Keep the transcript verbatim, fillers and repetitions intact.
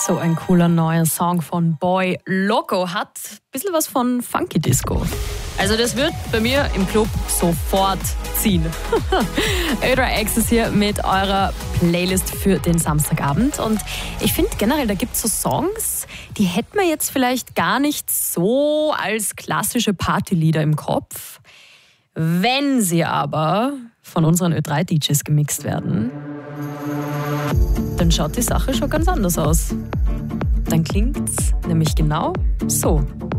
So ein cooler neuer Song von Boy Loco hat ein bisschen was von Funky Disco. Also das wird bei mir im Club sofort ziehen. Ö drei X ist hier mit eurer Playlist für den Samstagabend. Und ich finde generell, da gibt es so Songs, die hätten wir jetzt vielleicht gar nicht so als klassische Partylieder im Kopf. Wenn sie aber von unseren Ö drei D Js gemixt werden, dann schaut die Sache schon ganz anders aus. Dann klingt's nämlich genau so.